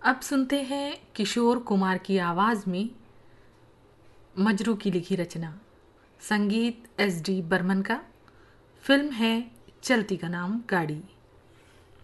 अब सुनते हैं किशोर कुमार की आवाज़ में मजरू की लिखी रचना। संगीत एस डी बर्मन का। फिल्म है चलती का नाम गाड़ी।